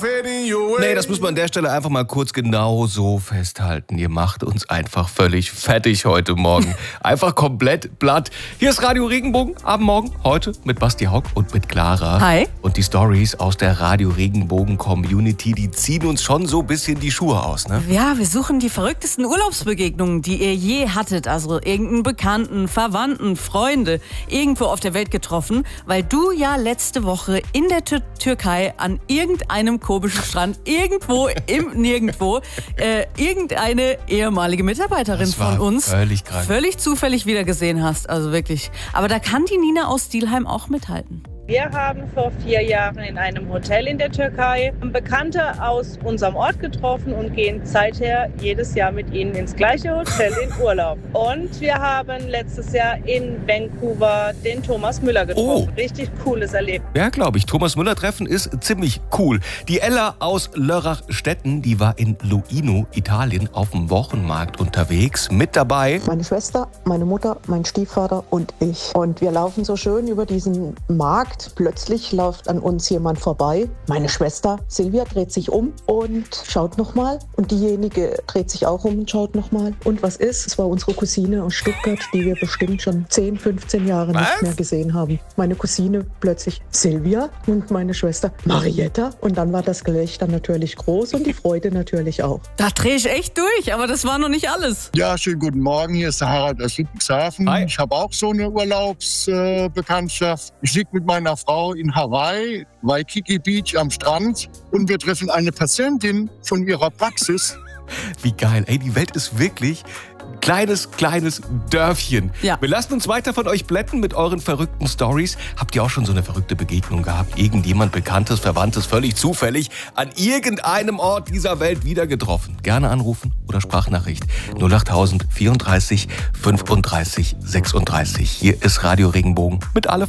Nee, das muss man an der Stelle einfach mal kurz genau so festhalten. Ihr macht uns einfach völlig fertig heute Morgen. Einfach komplett platt. Hier ist Radio Regenbogen am Morgen, heute mit Basti Hauck und mit Clara. Hi. Und die Stories aus der Radio Regenbogen Community, die ziehen uns schon so ein bisschen die Schuhe aus, ne? Ja, wir suchen die verrücktesten Urlaubsbegegnungen, die ihr je hattet. Also irgendeinen Bekannten, Verwandten, Freunde irgendwo auf der Welt getroffen, weil du ja letzte Woche in der Türkei an irgendeinem komischen Strand, irgendwo im Nirgendwo, irgendeine ehemalige Mitarbeiterin von uns völlig krank. Völlig zufällig wiedergesehen hast. Also wirklich. Aber da kann die Nina aus Dilheim auch mithalten. Wir haben vor 4 Jahren in einem Hotel in der Türkei Bekannte aus unserem Ort getroffen und gehen seither jedes Jahr mit ihnen ins gleiche Hotel in Urlaub. Und wir haben letztes Jahr in Vancouver den Thomas Müller getroffen. Oh. Richtig cooles Erlebnis. Ja, glaube ich. Thomas Müller-Treffen ist ziemlich cool. Die Ella aus Lörrach-Stetten, die war in Luino, Italien, auf dem Wochenmarkt unterwegs. Mit dabei meine Schwester, meine Mutter, mein Stiefvater und ich. Und wir laufen so schön über diesen Markt. Plötzlich läuft an uns jemand vorbei. Meine Schwester Silvia dreht sich um und schaut nochmal. Und diejenige dreht sich auch um und schaut nochmal. Und was ist? Es war unsere Cousine aus Stuttgart, die wir bestimmt schon 10, 15 Jahre nicht mehr gesehen haben. Meine Cousine plötzlich Silvia und meine Schwester Marietta. Und dann war das Gelächter natürlich groß und die Freude natürlich auch. Da drehe ich echt durch, aber das war noch nicht alles. Ja, schönen guten Morgen. Hier ist der Harald aus Ludwigshafen. Hi. Ich habe auch so eine Urlaubsbekanntschaft. Ich liege mit meiner Frau in Hawaii, Waikiki Beach am Strand und wir treffen eine Patientin von ihrer Praxis. Wie geil. Ey, die Welt ist wirklich kleines Dörfchen. Ja. Wir lassen uns weiter von euch blenden mit euren verrückten Stories. Habt ihr auch schon so eine verrückte Begegnung gehabt? Irgendjemand Bekanntes, Verwandtes, völlig zufällig an irgendeinem Ort dieser Welt wieder getroffen? Gerne anrufen oder Sprachnachricht 08000 34 35 36. Hier ist Radio Regenbogen mit alle